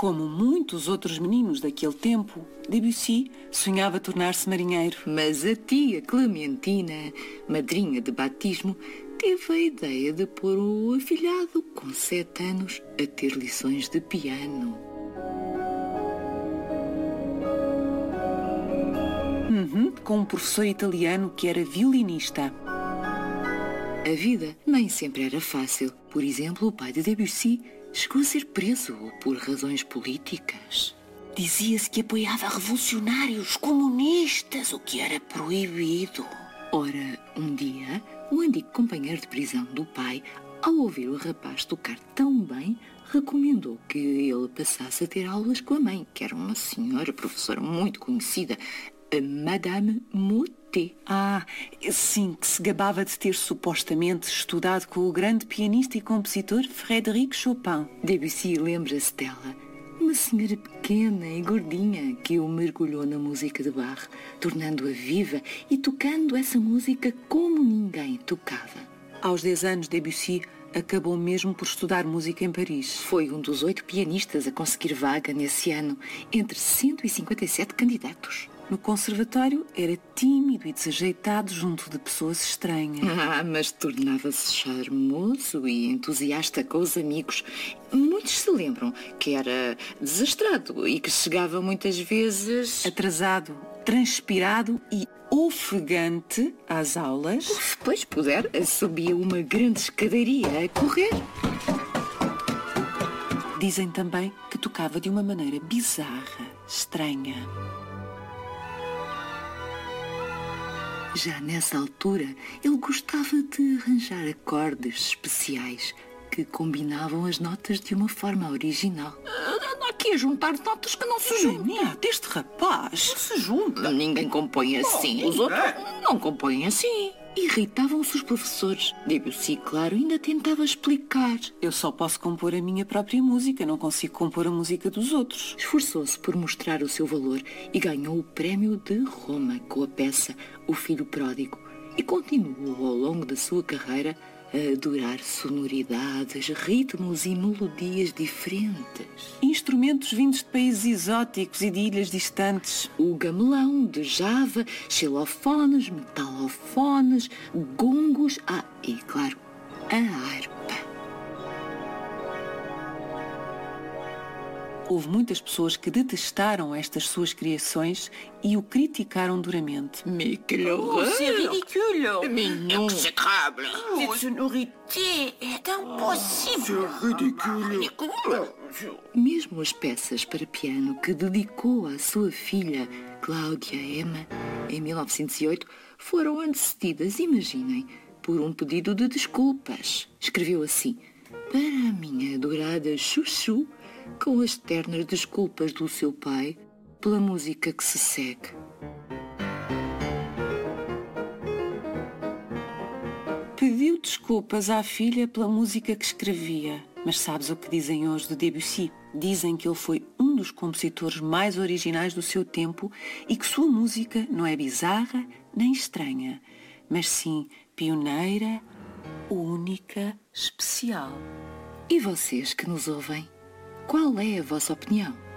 Como muitos outros meninos daquele tempo, Debussy sonhava tornar-se marinheiro. Mas a tia Clementina, madrinha de batismo, teve a ideia de pôr o afilhado com 7 anos a ter lições de piano. Com um professor italiano que era violinista. A vida nem sempre era fácil. Por exemplo, o pai de Debussy chegou a ser preso por razões políticas. Dizia-se que apoiava revolucionários comunistas, o que era proibido. Ora, um dia, o antigo companheiro de prisão do pai, ao ouvir o rapaz tocar tão bem, recomendou que ele passasse a ter aulas com a mãe, que era uma senhora professora muito conhecida, a Madame Mottet. Sim, que se gabava de ter supostamente estudado com o grande pianista e compositor Frédéric Chopin. Debussy lembra-se dela, uma senhora pequena e gordinha que o mergulhou na música de Bach, tornando-a viva e tocando essa música como ninguém tocava. Aos 10 anos, Debussy acabou mesmo por estudar música em Paris. Foi um dos 8 pianistas a conseguir vaga nesse ano, entre 157 candidatos. No conservatório era tímido e desajeitado junto de pessoas estranhas. Mas tornava-se charmoso e entusiasta com os amigos. Muitos se lembram que era desastrado e que chegava muitas vezes atrasado, transpirado e ofegante às aulas. Se pois puder, subia uma grande escadaria a correr. Dizem também que tocava de uma maneira bizarra, estranha. Já nessa altura, ele gostava de arranjar acordes especiais que combinavam as notas de uma forma original. Anda aqui a juntar notas que não se juntam. Deste rapaz Não se junta. Ninguém compõe assim. Os outros não compõem assim. Irritavam-se os professores. Debussy, claro, ainda tentava explicar. Eu só posso compor a minha própria música, não consigo compor a música dos outros. Esforçou-se por mostrar o seu valor e ganhou o prémio de Roma com a peça O Filho Pródigo. E continuou ao longo da sua carreira a adorar sonoridades, ritmos e melodias diferentes. Instrumentos vindos de países exóticos e de ilhas distantes. O gamelão de Java, xilofones, metalofones, gongos, e claro, a harpa. Houve muitas pessoas que detestaram estas suas criações e o criticaram duramente. Mais quelle horreur! C'est ridicule. Mais non! Exécrable. Cette sonorité est impossible. Ridicule. Mesmo as peças para piano que dedicou à sua filha, Cláudia Emma, em 1908, foram antecedidas, imaginem, por um pedido de desculpas. Escreveu assim: para a minha adorada Chuchu, com as ternas desculpas do seu pai pela música que se segue. Pediu desculpas à filha pela música que escrevia. Mas sabes o que dizem hoje de Debussy? Dizem que ele foi um dos compositores mais originais do seu tempo e que sua música não é bizarra nem estranha, mas sim pioneira, única, especial. E vocês que nos ouvem? Qual é a vossa opinião?